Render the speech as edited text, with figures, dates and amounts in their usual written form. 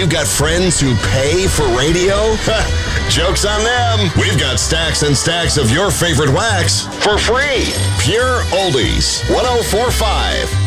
You got friends who pay for radio? Joke's on them. We've got stacks and stacks of your favorite wax for free. Pure Oldies 104.5